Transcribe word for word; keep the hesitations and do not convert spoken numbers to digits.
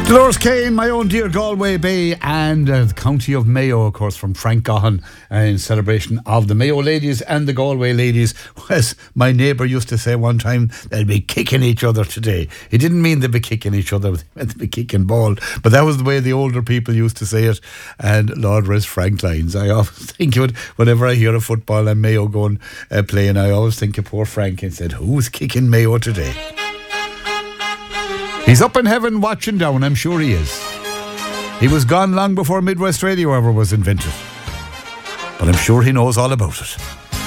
Dolores Kane, My Own Dear Galway Bay, and uh, the County of Mayo, of course, from Frank Gahan, uh, in celebration of the Mayo ladies and the Galway ladies. As my neighbour used to say one time, they'll be kicking each other today. He didn't mean they'd be kicking each other, they'd be kicking ball, but that was the way the older people used to say it. And Lord rest Frank lines. I always think of it whenever I hear of football and Mayo going uh, playing. I always think of poor Frank and said, who's kicking Mayo today? He's up in heaven watching down, I'm sure he is. He was gone long before Midwest Radio ever was invented. But I'm sure he knows all about it.